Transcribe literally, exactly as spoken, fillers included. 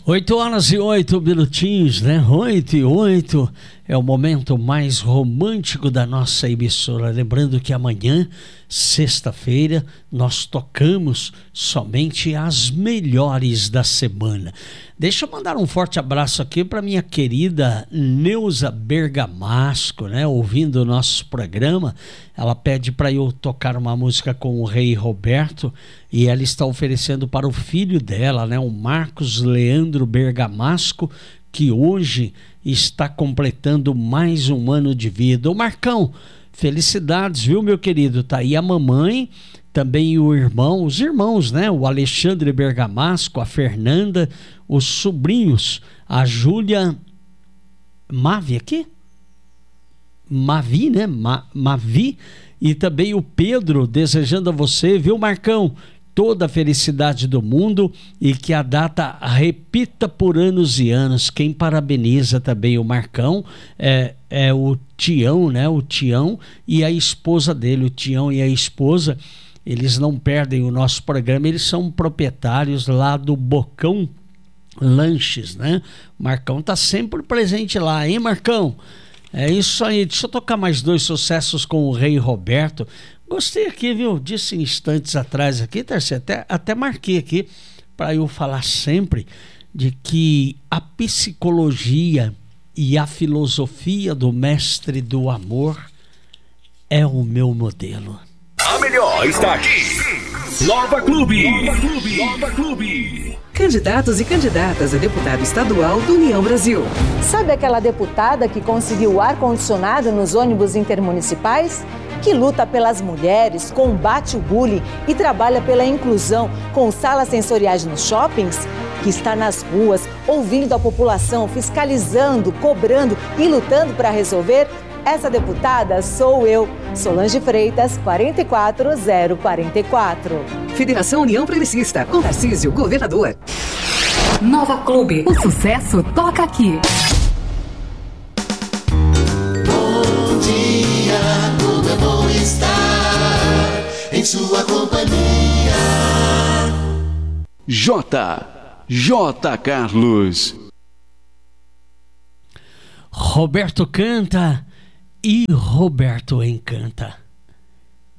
Oito horas e oito minutinhos, né? Oito e oito é o momento mais romântico da nossa emissora. Lembrando que amanhã, sexta-feira, nós tocamos somente as melhores da semana. Deixa eu mandar um forte abraço aqui para minha querida Neuza Bergamasco, né? Ouvindo o nosso programa, ela pede para eu tocar uma música com o Rei Roberto e ela está oferecendo para o filho dela, né? O Marcos Leandro Bergamasco, que hoje está completando mais um ano de vida. Ô Marcão, felicidades, viu, meu querido? Tá aí a mamãe, também o irmão, os irmãos, né? O Alexandre Bergamasco, a Fernanda, os sobrinhos, a Júlia Mavi aqui? Mavi, né? Ma, Mavi, e também o Pedro, desejando a você, viu, Marcão? Toda a felicidade do mundo e que a data repita por anos e anos. Quem parabeniza também o Marcão é, é o Tião, né? O Tião e a esposa dele, o Tião e a esposa, eles não perdem o nosso programa, eles são proprietários lá do Bocão Lanches, né? O Marcão tá sempre presente lá, hein, Marcão? É isso aí, deixa eu tocar mais dois sucessos com o Rei Roberto. Gostei aqui, viu? Disse instantes atrás aqui, Tarcísio, até, até marquei aqui para eu falar sempre de que a psicologia e a filosofia do mestre do amor é o meu modelo. A melhor está aqui. Nova Clube. Nova Clube. Nova Clube. Candidatos e candidatas a deputado estadual do União Brasil. Sabe aquela deputada que conseguiu ar-condicionado nos ônibus intermunicipais? Que luta pelas mulheres, combate o bullying e trabalha pela inclusão com salas sensoriais nos shoppings? Que está nas ruas, ouvindo a população, fiscalizando, cobrando e lutando para resolver? Essa deputada sou eu, Solange Freitas, quatro quatro zero quatro quatro. Federação União Progressista, com Tarcísio, governador. Nova Clube, o sucesso toca aqui. Bom dia, como é bom estar em sua companhia. J. J. Carlos. Roberto canta e Roberto encanta.